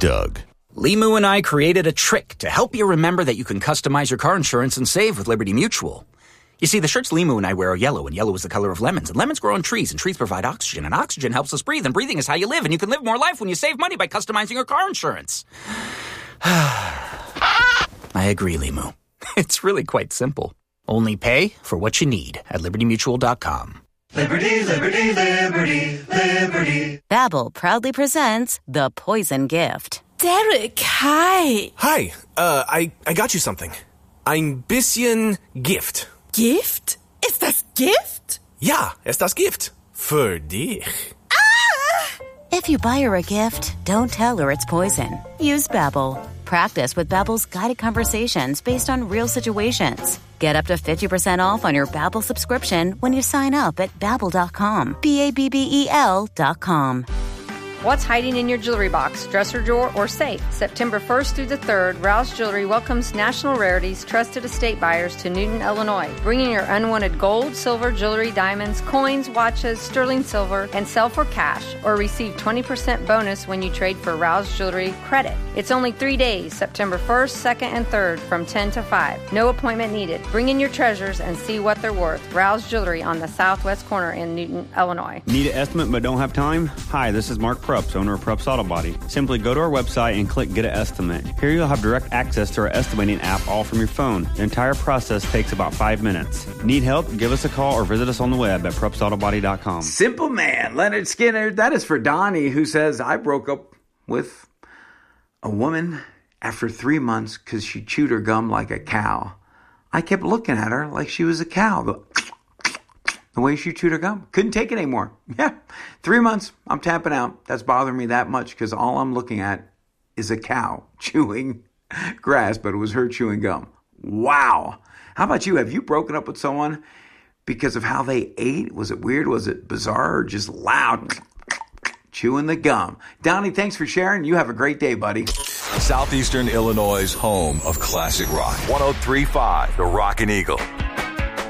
Doug. Limu and I created a trick to help you remember that you can customize your car insurance and save with Liberty Mutual. You see, the shirts Limu and I wear are yellow, and yellow is the color of lemons, and lemons grow on trees, and trees provide oxygen, and oxygen helps us breathe, and breathing is how you live, and you can live more life when you save money by customizing your car insurance. I agree, Limu. It's really quite simple. Only pay for what you need at LibertyMutual.com. Liberty, liberty, liberty, liberty. Babbel proudly presents The Poison Gift. Derek, hi. Hi, I got you something. Ein bisschen Gift. Gift? Ist das Gift? Ja, ist das Gift. Für dich. If you buy her a gift, don't tell her it's poison. Use Babbel. Practice with Babbel's guided conversations based on real situations. Get up to 50% off on your Babbel subscription when you sign up at Babbel.com. Babbel.com. What's hiding in your jewelry box, dresser drawer, or safe? September 1st through the 3rd, Rouse Jewelry welcomes National Rarities trusted estate buyers to Newton, Illinois. Bring in your unwanted gold, silver, jewelry, diamonds, coins, watches, sterling silver, and sell for cash, or receive 20% bonus when you trade for Rouse Jewelry credit. It's only 3 days, September 1st, 2nd, and 3rd from 10 to 5. No appointment needed. Bring in your treasures and see what they're worth. Rouse Jewelry on the southwest corner in Newton, Illinois. Need an estimate but don't have time? Hi, this is Mark Prups, owner of Prups Auto Body. Simply go to our website and click Get an Estimate. Here you'll have direct access to our estimating app all from your phone. The entire process takes about 5 minutes. Need help? Give us a call or visit us on the web at PrupsAutoBody.com. Simple Man, Leonard Skinner. That is for Donnie, who says, I broke up with a woman after 3 months because she chewed her gum like a cow. I kept looking at her like she was a cow. The way she chewed her gum. Couldn't take it anymore. Yeah. 3 months. I'm tapping out. That's bothering me that much because all I'm looking at is a cow chewing grass, but it was her chewing gum. Wow. How about you? Have you broken up with someone because of how they ate? Was it weird? Was it bizarre? Or just loud? Chewing the gum. Donnie, thanks for sharing. You have a great day, buddy. Southeastern Illinois' home of classic rock. 103.5 The Rockin' Eagle.